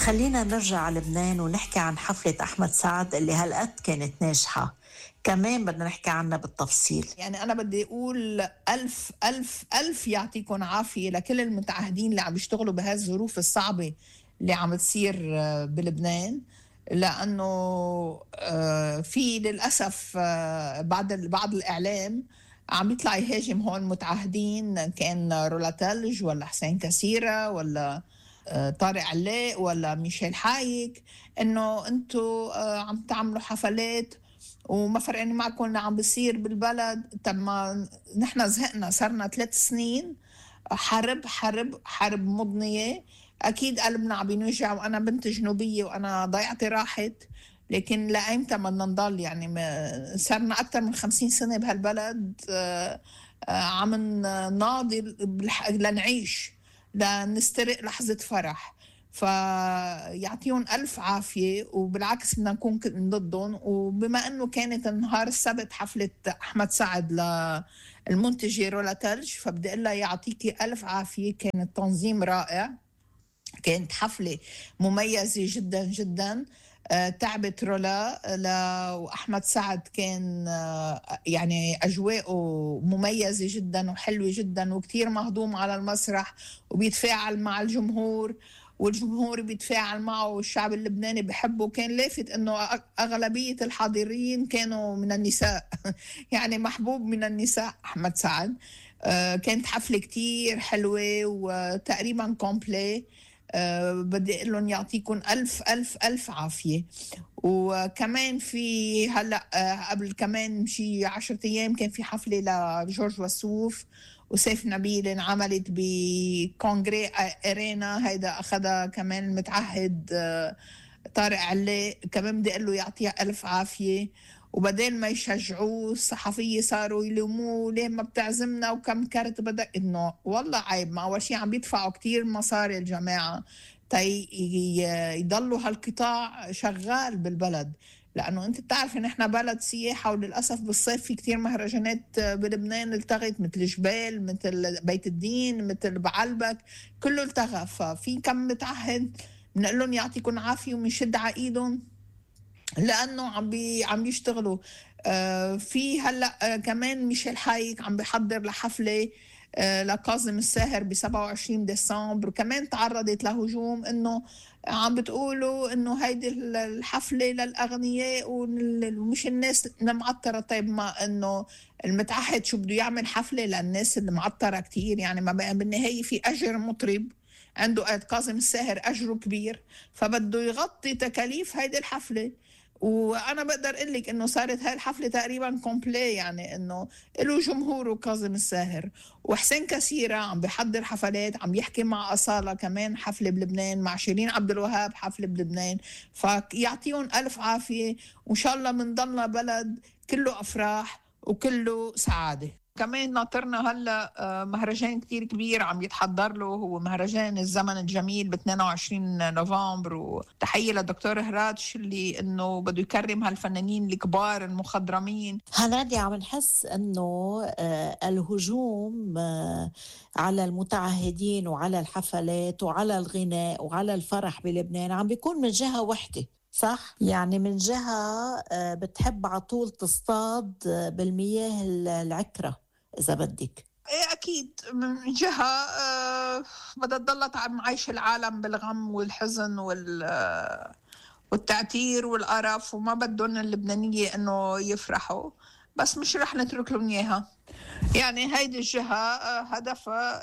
خلينا نرجع على لبنان ونحكي عن حفلة أحمد سعد اللي هالقد كانت ناجحة. كمان بدنا نحكي عنها بالتفصيل. يعني أنا بدي أقول ألف ألف ألف يعطيكم عافية لكل المتعهدين اللي عم يشتغلوا بهالظروف الصعبة اللي عم تصير بلبنان، لأنه في للأسف بعض الإعلام عم يطلع يهاجم هون متعهدين، كان رولاتلج ولا حسين كسيرة ولا طارق علاء ولا ميشيل حايك، انه انتوا عم تعملوا حفلات وما فرقاني معكم اللي عم بيصير بالبلد. طب ما نحن زهقنا، صرنا 3 سنين حرب مضنية. أكيد قلبنا عم بينوجع، وأنا بنت جنوبية وأنا ضيعتي راحت، لكن لأيمتى بدنا نضل؟ يعني صرنا أكثر من 50 سنة بهالبلد عم ناضل لنعيش، لنسترق لحظة فرح. فيعطيهم ألف عافية، وبالعكس بدنا نكون ضدهم. وبما أنه كانت نهار السبت حفلة أحمد سعد للمنتجة رولا تلج، فبدي أقول لها يعطيكي ألف عافية، كان التنظيم رائع، كانت حفلة مميزة جدا جدا. تعبت رولا وأحمد سعد كان يعني أجواءه مميزة جدا وحلوة جدا، وكتير مهضوم على المسرح وبيتفاعل مع الجمهور، والجمهور بيتفاعل معه، والشعب اللبناني بحبه. كان لافت انه اغلبية الحاضرين كانوا من النساء يعني محبوب من النساء احمد سعد. كانت حفلة كتير حلوة وتقريبا كومبلي. بدي اقول لهم يعطيكم ألف ألف ألف عافية. وكمان في هلا قبل كمان شي 10 أيام كان في حفلة لجورج وسوف وسيف نبيل، انعملت بكونغري ارينا، هيدا اخذها كمان المتعهد طارق علاء. كمان بدي اقول له يعطيه ألف عافية. وبدل ما يشجعوه الصحفية صاروا يلوموه ليه ما بتعزمنا وكم كرت بدك، انه والله عيب. ما اول شيء عم بيدفعوا كتير مصاري الجماعة يضلوا هالقطاع شغال بالبلد، لأنه أنت بتعرف إن إحنا بلد سياحة، وللأسف بالصيف في كتير مهرجانات بلبنان التغت، مثل جبال، مثل بيت الدين، مثل بعلبك، كله التغى. ففي كم متعهد بنقول لهم يعطيكم عافية ومنشد على إيدهم، لأنه عم بيشتغلوا. في هلأ كمان ميشيل حايك عم بيحضر لحفلة لكاظم الساهر ب 27 ديسمبر، كمان تعرضت لهجوم انه عم بتقولوا انه هيدي الحفلة للأغنياء ومش الناس المعطرة. طيب ما انه المتعهد شو بده يعمل حفلة للناس اللي معطرة كتير؟ يعني ما بالنهاية في أجر مطرب عنده كاظم الساهر أجره كبير، فبده يغطي تكاليف هيدي الحفلة. وانا بقدر اقول لك انه صارت هاي الحفله تقريبا كومبلي، يعني انه له جمهوره كاظم الساهر. وحسين كسيرة عم بيحضر حفلات، عم يحكي مع أصالة كمان حفلة بلبنان، مع شيرين عبد الوهاب حفلة بلبنان. فيعطيهم ألف عافية، وإن شاء الله منضلنا بلد كله أفراح وكله سعادة. كمان ناطرنا هلا مهرجان كتير كبير عم يتحضر له، هو مهرجان الزمن الجميل ب 22 نوفمبر. وتحية للدكتور هراتش اللي انه بده يكرم هالفنانين الكبار المخضرمين. هنادي عم نحس انه الهجوم على المتعهدين وعلى الحفلات وعلى الغناء وعلى الفرح بلبنان عم بيكون من جهة وحدة، صح؟ يعني من جهة بتحب عطول تصطاد بالمياه العكرة إذا بدك. ايه اكيد من جهة بدها تضلها عايش العالم بالغم والحزن والتعتير والقرف، وما بدهم اللبنانية انه يفرحوا، بس مش رح نترك لهم اياها. يعني هيدي الجهة هدفها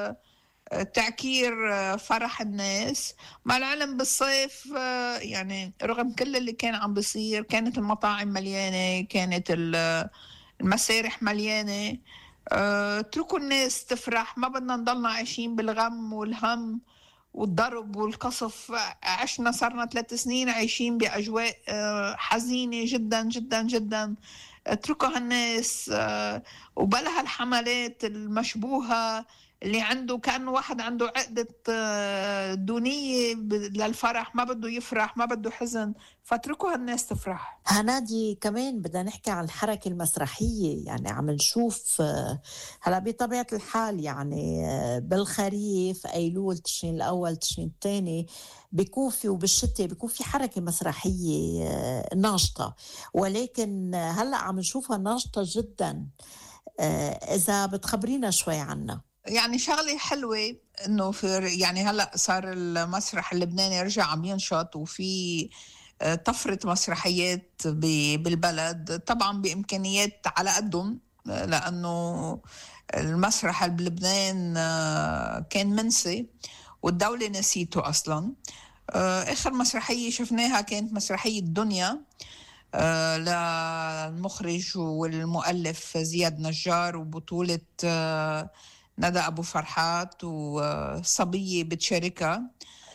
تعكير فرح الناس. مع العلم بالصيف يعني رغم كل اللي كان عم بيصير، كانت المطاعم مليانة، كانت المسارح مليانة. اتركوا الناس تفرح، ما بدنا نضلنا عايشين بالغم والهم والضرب والقصف. عشنا صارنا 3 سنين عايشين بأجواء حزينة جدا جدا جدا. اتركوا هالناس وبلا هالحملات المشبوهة اللي عنده كأنه واحد عنده عقدة دونية للفرح، ما بده يفرح، ما بده حزن، فاتركوا هالناس تفرح. هنادي كمان بدنا نحكي عن الحركة المسرحية، يعني عم نشوف هلا بطبيعة الحال يعني بالخريف أيلول تشرين الأول تشرين الثاني بيكون في، وبالشتاء بيكون في حركة مسرحية ناشطة، ولكن هلأ عم نشوفها ناشطة جدا. إذا بتخبرينا شوي عنها. يعني شغلة حلوة انه في يعني هلا صار المسرح اللبناني رجع عم ينشط، وفي طفرة مسرحيات بالبلد، طبعا بإمكانيات على قدهم، لأنه المسرح بلبنان كان منسي والدولة نسيته أصلا. آخر مسرحية شفناها كانت مسرحية دنيا للمخرج والمؤلف زياد نجار، وبطولة ندى أبو فرحات، وصبية بتشاركها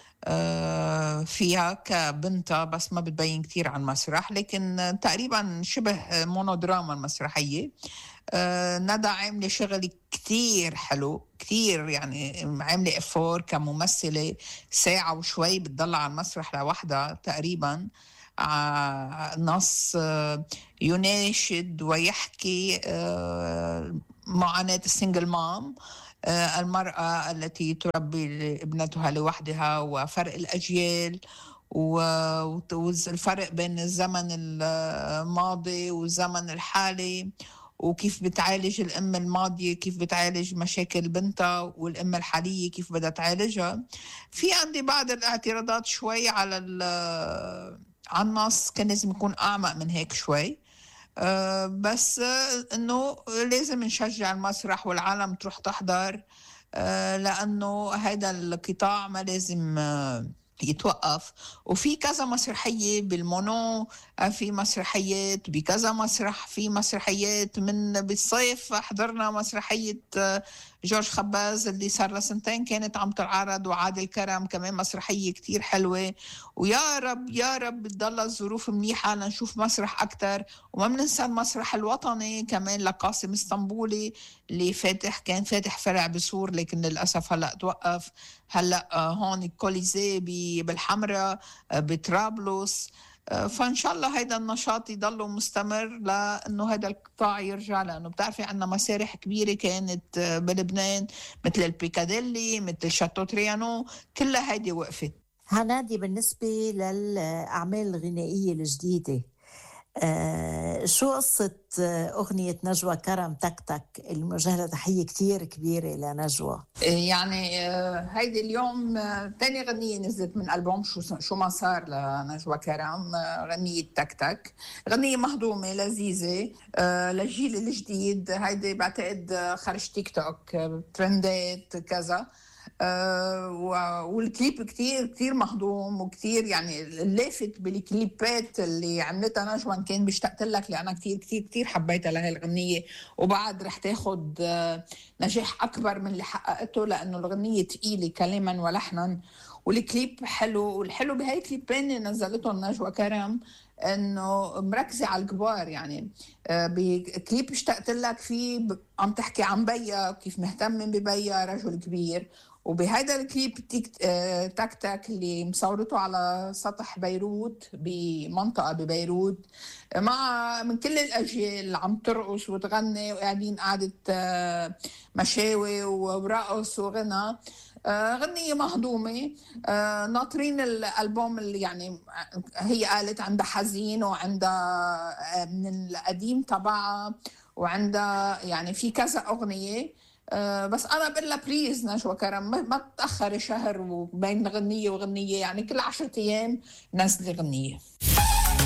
فيها كبنتها، بس ما بتبين كتير عن المسرح، لكن تقريبا شبه مونودراما المسرحية. ندى عاملة شغل كتير حلو كتير، يعني عاملة افور كممثلة، ساعة وشوي بتضل على المسرح لوحدها تقريبا، نص يناشد ويحكي معاناة السنجل مام، المرأة التي تربي ابنتها لوحدها، وفرق الأجيال والفرق بين الزمن الماضي والزمن الحالي، وكيف بتعالج الأم الماضية، كيف بتعالج مشاكل بنتها، والأم الحالية كيف بدها تعالجها. في عندي بعض الاعتراضات شوي على النص، كان لازم يكون أعمق من هيك شوي. بس إنه لازم نشجع المسرح والعالم تروح تحضر، لأنه هذا القطاع ما لازم يتوقف. وفي كذا مسرحية بالمونو، في مسرحيات بكذا مسرح، في مسرحيات من بالصيف حضرنا مسرحية جورج خباز اللي صار لها سنتين كانت عم تعرض، وعادل كرم كمان مسرحية كتير حلوة. ويا رب يا رب تضل الظروف منيحة لنشوف مسرح أكتر. وما بننسى المسرح الوطني كمان لقاسم اسطنبولي اللي كان فاتح فرع بسور، لكن للأسف هلأ توقف. هلأ هون الكوليزي بالحمراء بطرابلس. فإن شاء الله هيدا النشاط يضل مستمر لأنه هيدا القطاع يرجع، لأنه بتعرفي عنا مسارح كبيرة كانت بلبنان مثل البيكاديلي، مثل شاتو تريانو، كلها هيدي وقفت. هنادي بالنسبة للأعمال الغنائية الجديدة، شو قصة أغنية نجوى كرم تك تك الموجهة تحية كتير كبيرة لنجوى؟ يعني هيدي اليوم تاني غنية نزلت من ألبوم شو ما صار لنجوى كرم، غنية تك تك، غنية مهضومة لذيذة للجيل الجديد. هيدي بعتقد خرج تيك توك ترندات كذا، والكليب كتير كتير مهضوم وكتير يعني اللافت بالكليبات اللي عملتها نجوى. كان بشتقت لك لأنا كتير كتير كتير حبيتها لهي الغنية، وبعد رح تاخد نجاح أكبر من اللي حققته، لأنه الغنية تقيلة كلاما ولحنا، والكليب حلو. والحلو بهاي الكليبين اللي نزلتهم نجوى كرم انه مركزه على الكبار، يعني بكليب اشتقت لك فيه عم تحكي عن بيا، كيف مهتم ببيا رجل كبير. وبهذا الكليب تك تك اللي مصورته على سطح بيروت بمنطقة ببيروت، مع من كل الأجيال عم ترقص وتغني، وقاعدين قعدة مشاوي ورقص وغنى. غنية مهضومة. ناطرين الألبوم اللي يعني هي قالت عندها حزين، وعندها من القديم تبعها، وعندها يعني في كذا أغنية. بس أنا بقول لها بليز نجوى كرم ما تأخري شهر وبين غنية وغنية، يعني كل 10 أيام نزلي غنية.